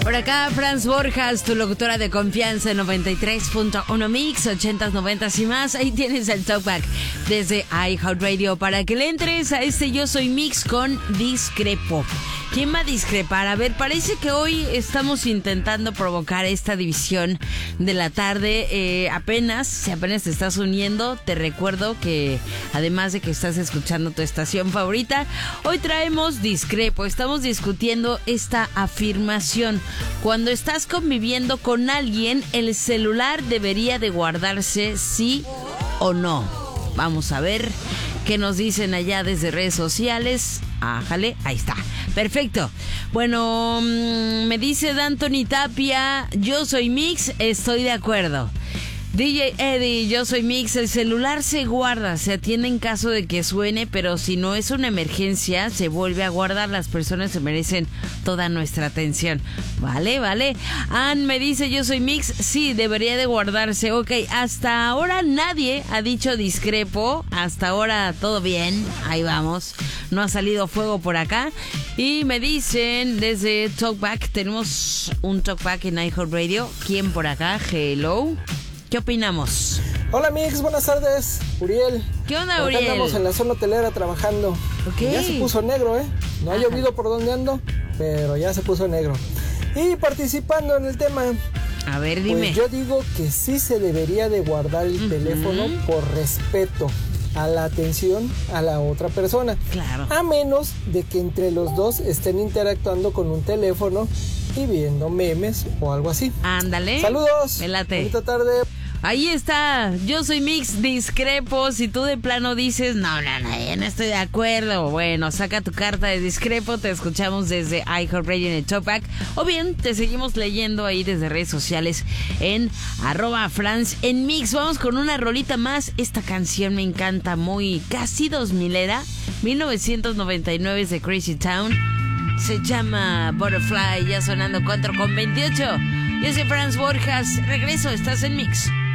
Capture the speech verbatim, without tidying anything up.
Por acá, Franz Borjas, tu locutora de confianza en noventa y tres punto uno Mix, ochentas, noventas y más. Ahí tienes el talkback desde iHeartRadio para que le entres a este Yo Soy Mix con Discrepo. ¿Quién va a discrepar? A ver, parece que hoy estamos intentando provocar esta división de la tarde. Eh, apenas, si apenas te estás uniendo, te recuerdo que además de que estás escuchando tu estación favorita, hoy traemos Discrepo. Estamos discutiendo esta afirmación. Cuando estás conviviendo con alguien, el celular debería de guardarse, sí o no. Vamos a ver qué nos dicen allá desde redes sociales. Ájale, ahí está. Perfecto. Bueno, mmm, me dice D'Antoni Tapia, yo soy Mix, estoy de acuerdo. D J Eddie, yo soy Mix, el celular se guarda, se atiende en caso de que suene, pero si no es una emergencia, se vuelve a guardar. Las personas se merecen toda nuestra atención. Vale, vale. Ann me dice, yo soy Mix, sí, debería de guardarse. Ok, hasta ahora nadie ha dicho discrepo, hasta ahora todo bien, ahí vamos. No ha salido fuego por acá. Y me dicen desde Talkback, tenemos un Talkback en iHeartRadio. ¿Quién por acá? Hello. ¿Qué opinamos? Hola Mix, buenas tardes, Uriel. ¿Qué onda, Por acá Uriel? andamos en la zona hotelera trabajando. Okay. Ya se puso negro, ¿eh? No ha Ajá. llovido por donde ando, pero ya se puso negro. Y participando en el tema, A ver, dime. pues yo digo que sí se debería de guardar el Uh-huh. teléfono por respeto a la atención a la otra persona. Claro. A menos de que entre los dos estén interactuando con un teléfono y viendo memes o algo así. Ándale. Saludos. Me late. Bonita tarde. Ahí está, yo soy Mix, discrepo. Si tú de plano dices, no, no, no, ya no estoy de acuerdo, bueno, saca tu carta de discrepo. Te escuchamos desde iHeartRadio en el Talkback, o bien te seguimos leyendo ahí desde redes sociales en arroba Franz en Mix. Vamos con una rolita más. Esta canción me encanta, muy casi dos milera, mil novecientos noventa y nueve, es de Crazy Town. Se llama Butterfly, ya sonando cuatro con veintiocho. Yo soy Franz Borjas, regreso, estás en Mix.